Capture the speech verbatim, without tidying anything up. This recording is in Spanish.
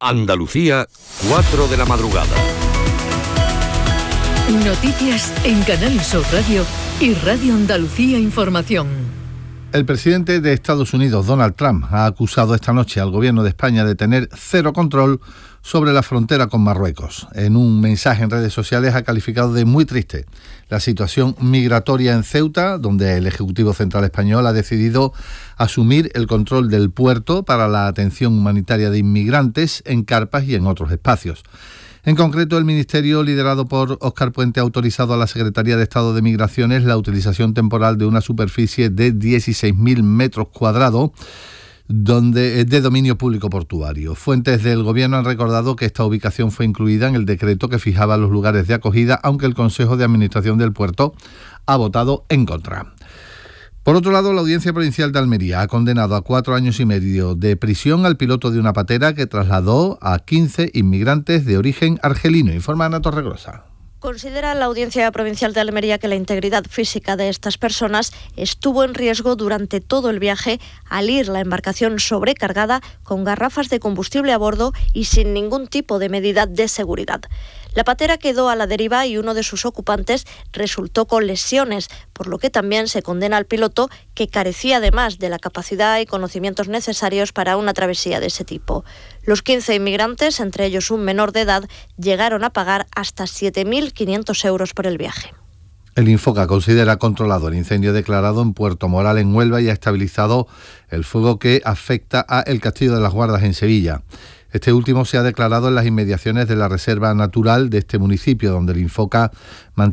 Andalucía, cuatro de la madrugada. Noticias en Canal Sur Radio y Radio Andalucía Información. El presidente de Estados Unidos, Donald Trump, ha acusado esta noche al gobierno de España de tener cero control sobre la frontera con Marruecos. En un mensaje en redes sociales ha calificado de muy triste la situación migratoria en Ceuta, donde el Ejecutivo Central Español ha decidido asumir el control del puerto para la atención humanitaria de inmigrantes en carpas y en otros espacios. En concreto, el ministerio liderado por Óscar Puente ha autorizado a la Secretaría de Estado de Migraciones la utilización temporal de una superficie de dieciséis mil metros cuadrados donde, de dominio público portuario. Fuentes del Gobierno han recordado que esta ubicación fue incluida en el decreto que fijaba los lugares de acogida, aunque el Consejo de Administración del puerto ha votado en contra. Por otro lado, la Audiencia Provincial de Almería ha condenado a cuatro años y medio de prisión al piloto de una patera que trasladó a quince inmigrantes de origen argelino, informa Ana Torregrosa. Considera la Audiencia Provincial de Almería que la integridad física de estas personas estuvo en riesgo durante todo el viaje al ir la embarcación sobrecargada con garrafas de combustible a bordo y sin ningún tipo de medida de seguridad. La patera quedó a la deriva y uno de sus ocupantes resultó con lesiones, por lo que también se condena al piloto, que carecía además de la capacidad y conocimientos necesarios para una travesía de ese tipo. Los quince inmigrantes, entre ellos un menor de edad, llegaron a pagar hasta siete mil quinientos euros por el viaje. El Infoca considera controlado el incendio declarado en Puerto Moral, en Huelva, y ha estabilizado el fuego que afecta a el Castillo de las Guardas en Sevilla. Este último se ha declarado en las inmediaciones de la reserva natural de este municipio, donde el Infoca mantiene